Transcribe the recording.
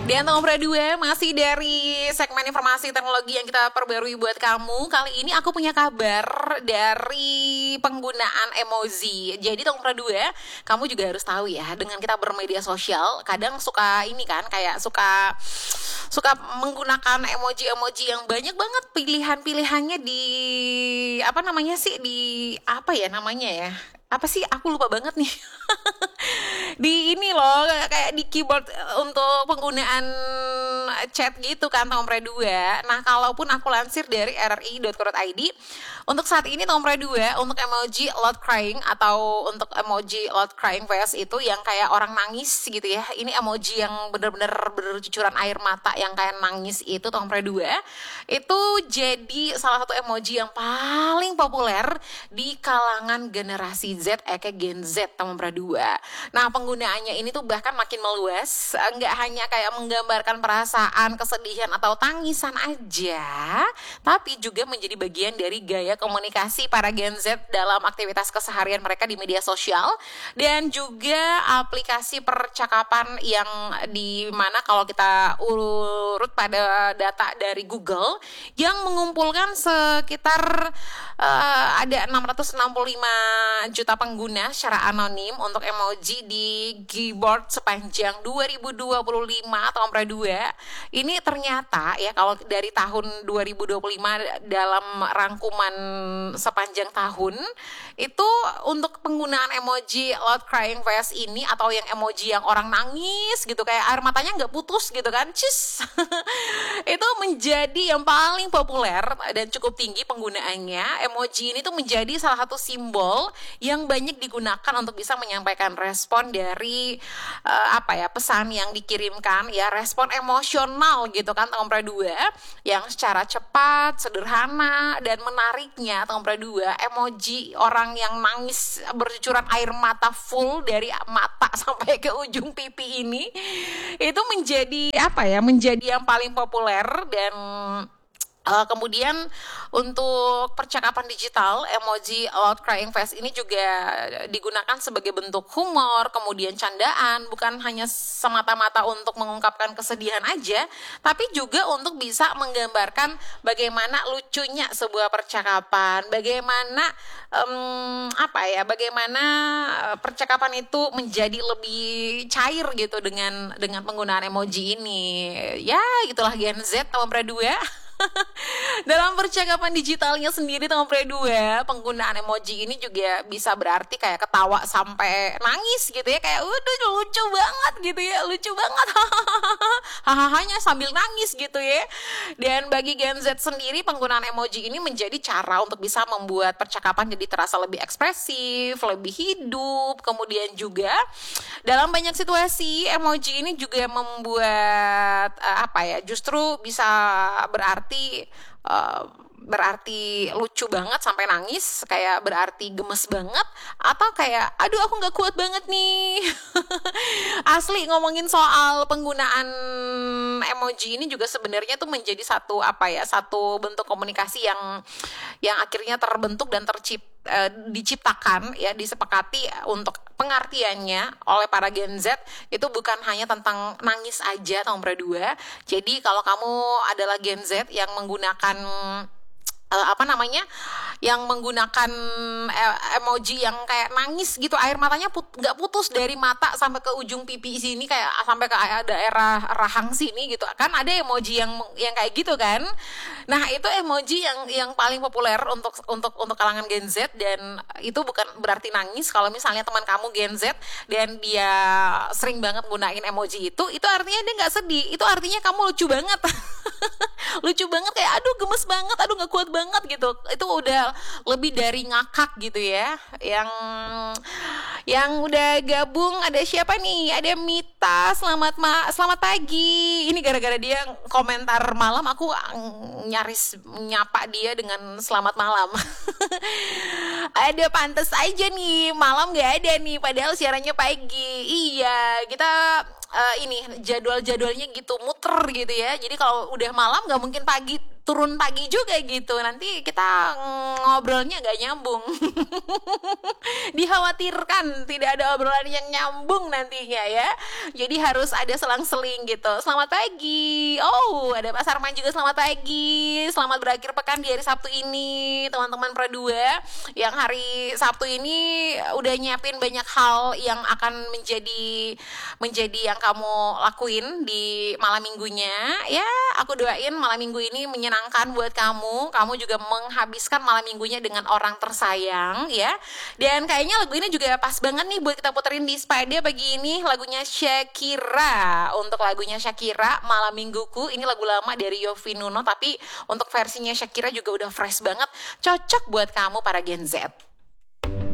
Dan nomor 2 masih dari segmen informasi teknologi yang kita perbarui buat kamu. Kali ini aku punya kabar dari penggunaan emoji. Jadi nomor 2, kamu juga harus tahu ya, dengan kita bermedia sosial kadang suka ini kan, kayak suka menggunakan emoji-emoji yang banyak banget pilihannya di apa namanya sih, di apa ya namanya ya? Apa sih, aku lupa banget nih. Di ini loh, kayak di keyboard untuk penggunaan chat gitu kan, nomor 2. Nah, kalaupun aku lansir dari rri.co.id, untuk saat ini nomor 2 untuk emoji loud crying atau untuk emoji loud crying face itu yang kayak orang nangis gitu ya. Ini emoji yang bener-bener bercucuran air mata yang kayak nangis itu, nomor 2. Itu jadi salah satu emoji yang paling populer di kalangan generasi Z, Gen Z, nomor 2. Nah, penggunaannya ini tuh bahkan makin meluas, nggak hanya kayak menggambarkan perasaan, kesedihan atau tangisan aja, tapi juga menjadi bagian dari gaya komunikasi para Gen Z dalam aktivitas keseharian mereka di media sosial, dan juga aplikasi percakapan yang di mana kalau kita urut pada data dari Google yang mengumpulkan sekitar ada 665 juta pengguna secara anonim untuk emoji di keyboard sepanjang 2025 tahun 2. Ini ternyata ya, kalau dari tahun 2025 dalam rangkuman sepanjang tahun itu untuk penggunaan emoji loud crying face ini, atau yang emoji yang orang nangis gitu kayak air matanya nggak putus gitu kan, itu menjadi yang paling populer dan cukup tinggi penggunaannya. Emoji ini tuh menjadi salah satu simbol yang banyak digunakan untuk bisa menyampaikan respon dari pesan yang dikirimkan ya, respon emosional gitu kan, nomor 2, yang secara cepat, sederhana dan menariknya. Nomor 2, emoji orang yang nangis bercucuran air mata full dari mata sampai ke ujung pipi ini itu menjadi menjadi yang paling populer. Dan kemudian untuk percakapan digital, emoji loud crying face ini juga digunakan sebagai bentuk humor, kemudian candaan, bukan hanya semata-mata untuk mengungkapkan kesedihan aja, tapi juga untuk bisa menggambarkan bagaimana lucunya sebuah percakapan, bagaimana bagaimana percakapan itu menjadi lebih cair gitu dengan penggunaan emoji ini. Ya, itulah Gen Z nomor 2. Dalam percakapan digitalnya sendiri nomor 2, penggunaan emoji ini juga bisa berarti kayak ketawa sampai nangis gitu ya, kayak udah lucu banget gitu ya, lucu banget hahahanya sambil nangis gitu ya. Dan bagi Gen Z sendiri, penggunaan emoji ini menjadi cara untuk bisa membuat percakapan jadi terasa lebih ekspresif, lebih hidup. Kemudian juga dalam banyak situasi emoji ini juga membuat justru bisa berarti lucu banget sampai nangis, kayak berarti gemes banget, atau kayak aduh aku nggak kuat banget nih. Asli, ngomongin soal penggunaan emoji ini juga sebenarnya tuh menjadi satu bentuk komunikasi yang akhirnya terbentuk dan diciptakan ya, disepakati untuk pengertiannya oleh para Gen Z itu bukan hanya tentang nangis aja, nomor 2. Jadi kalau kamu adalah Gen Z yang menggunakan yang menggunakan emoji yang kayak nangis gitu, air matanya nggak putus dari mata sampai ke ujung pipi sini, kayak sampai ke daerah rahang sini gitu kan, ada emoji yang kayak gitu kan. Nah, itu emoji yang paling populer untuk kalangan Gen Z, dan itu bukan berarti nangis. Kalau misalnya teman kamu Gen Z dan dia sering banget gunain emoji itu artinya dia nggak sedih, itu artinya kamu lucu banget. Lucu banget, kayak aduh gemes banget, aduh nggak kuat banget gitu. Itu udah lebih dari ngakak gitu ya. Yang udah gabung ada siapa nih? Ada Mita, selamat pagi. Ini gara-gara dia komentar malam, aku nyaris nyapa dia dengan selamat malam. Ada pantes aja nih, malam nggak ada nih, padahal siarannya pagi. Iya, kita jadwalnya gitu muter gitu ya. Jadi kalau udah malam nggak mungkin pagi turun pagi juga gitu, nanti kita ngobrolnya gak nyambung. Dikhawatirkan tidak ada obrolan yang nyambung nantinya ya. Jadi harus ada selang-seling gitu. Selamat pagi. Oh, ada Pak Sarman juga, selamat pagi. Selamat berakhir pekan di hari Sabtu ini, teman-teman Pro 2. Yang hari Sabtu ini udah nyiapin banyak hal yang akan menjadi yang kamu lakuin di malam minggunya. Ya, aku doain malam minggu ini menyenangkan buat kamu. Kamu juga menghabiskan malam minggunya dengan orang tersayang ya. Dan kayaknya lagu ini juga pas banget nih buat kita puterin di Sepeda pagi ini, lagunya Shakira. Untuk lagunya Shakira, Malam Mingguku, ini lagu lama dari Yovie Nuno, tapi untuk versinya Shakira juga udah fresh banget. Cocok buat kamu para Gen Z.